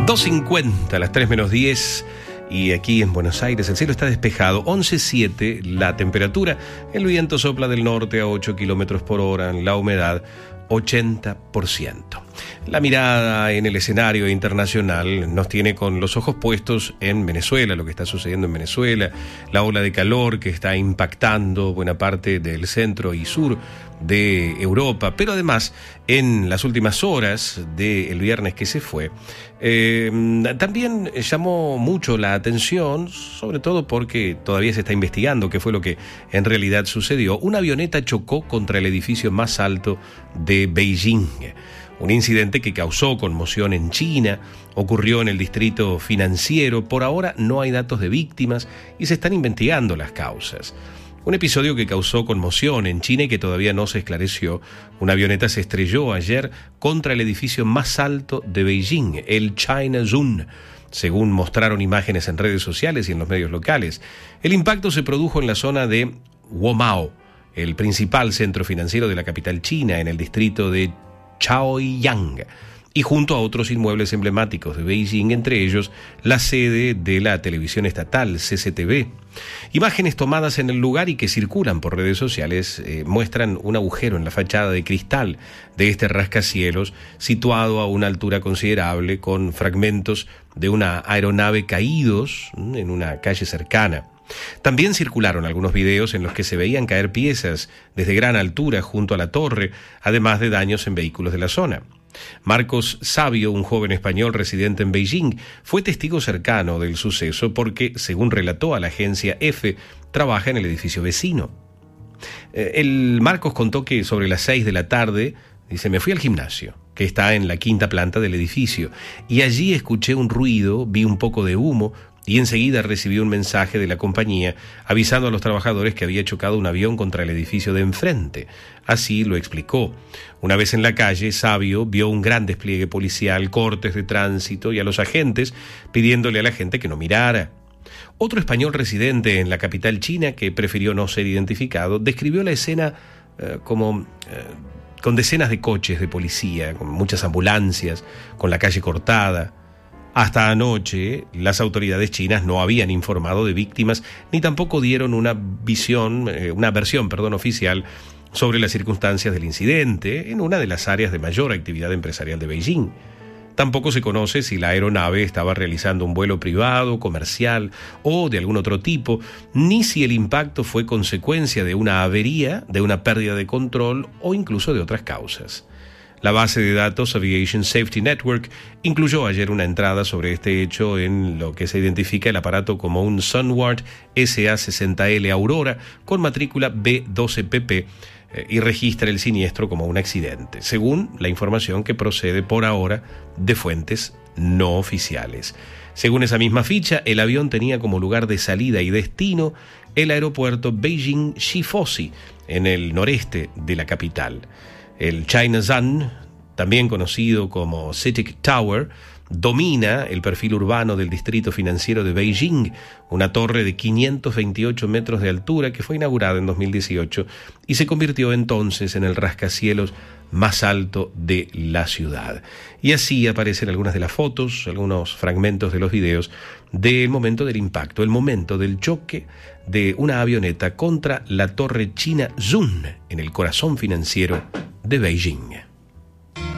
2:50, las 3 menos 10. Y aquí en Buenos Aires el cielo está despejado, 11,7 la temperatura, el viento sopla del norte a 8 kilómetros por hora, la humedad 80%. La mirada en el escenario internacional nos tiene con los ojos puestos en Venezuela, lo que está sucediendo en Venezuela, la ola de calor que está impactando buena parte del centro y sur de Europa, pero además en las últimas horas del viernes que se fue, también llamó mucho la atención, sobre todo porque todavía se está investigando qué fue lo que en realidad sucedió. Una avioneta chocó contra el edificio más alto de Beijing. Un incidente que causó conmoción en China, ocurrió en el distrito financiero. Por ahora no hay datos de víctimas y se están investigando las causas. Un episodio que causó conmoción en China y que todavía no se esclareció. Una avioneta se estrelló ayer contra el edificio más alto de Beijing, el China Zun, según mostraron imágenes en redes sociales y en los medios locales. El impacto se produjo en la zona de Womao, el principal centro financiero de la capital china, en el distrito de Chaoyang, y junto a otros inmuebles emblemáticos de Beijing, entre ellos la sede de la televisión estatal, CCTV. Imágenes tomadas en el lugar y que circulan por redes sociales muestran un agujero en la fachada de cristal de este rascacielos, situado a una altura considerable, con fragmentos de una aeronave caídos en una calle cercana. También circularon algunos videos en los que se veían caer piezas desde gran altura junto a la torre, además de daños en vehículos de la zona. Marcos Sabio, un joven español residente en Beijing, fue testigo cercano del suceso porque, según relató a la agencia EFE, trabaja en el edificio vecino. El Marcos contó que sobre las 6 de la tarde, dice, me fui al gimnasio, que está en la 5ª planta del edificio, y allí escuché un ruido, vi un poco de humo, y enseguida recibí un mensaje de la compañía avisando a los trabajadores que había chocado un avión contra el edificio de enfrente. Así lo explicó. Una vez en la calle, Sabio vio un gran despliegue policial, cortes de tránsito y a los agentes pidiéndole a la gente que no mirara. Otro español residente en la capital china, que prefirió no ser identificado, describió la escena con decenas de coches de policía, con muchas ambulancias, con la calle cortada. Hasta anoche, las autoridades chinas no habían informado de víctimas ni tampoco dieron una versión oficial sobre las circunstancias del incidente en una de las áreas de mayor actividad empresarial de Beijing. Tampoco se conoce si la aeronave estaba realizando un vuelo privado, comercial o de algún otro tipo, ni si el impacto fue consecuencia de una avería, de una pérdida de control o incluso de otras causas. La base de datos Aviation Safety Network incluyó ayer una entrada sobre este hecho en lo que se identifica el aparato como un Sunward SA-60L Aurora con matrícula B12PP y registra el siniestro como un accidente, según la información que procede por ahora de fuentes no oficiales. Según esa misma ficha, el avión tenía como lugar de salida y destino el aeropuerto Beijing Shifosi, en el noreste de la capital. El China Zun, también conocido como CITIC Tower, domina el perfil urbano del distrito financiero de Beijing, una torre de 528 metros de altura que fue inaugurada en 2018 y se convirtió entonces en el rascacielos más alto de la ciudad. Y así aparecen algunas de las fotos, algunos fragmentos de los videos del momento del impacto, el momento del choque de una avioneta contra la torre china Zun en el corazón financiero de Beijing.